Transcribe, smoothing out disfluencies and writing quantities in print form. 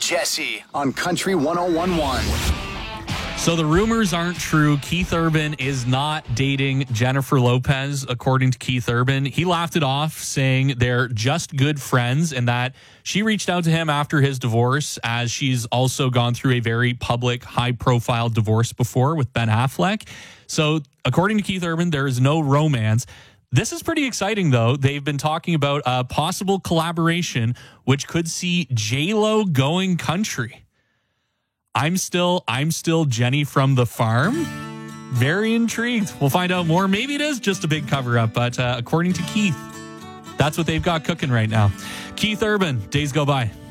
Jesse on Country 101.1. So the rumors aren't true. Keith Urban is not dating Jennifer Lopez, according to Keith Urban. He laughed it off, saying they're just good friends and that she reached out to him after his divorce, as she's also gone through a very public, high-profile divorce before with Ben Affleck. So according to Keith Urban, there is no romance. This is pretty exciting, though. They've been talking about a possible collaboration which could see J-Lo going country. I'm still Jenny from the farm. Very intrigued. We'll find out more. Maybe it is just a big cover-up, but according to Keith, that's what they've got cooking right now. Keith Urban, Days Go By.